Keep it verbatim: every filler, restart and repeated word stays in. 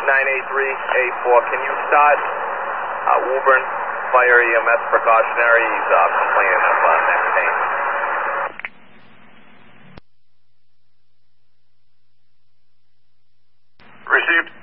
nine eight three A four, can you start uh, Woburn Fire E M S precautionary? He's uh, complaining of uh, neck pain. Received.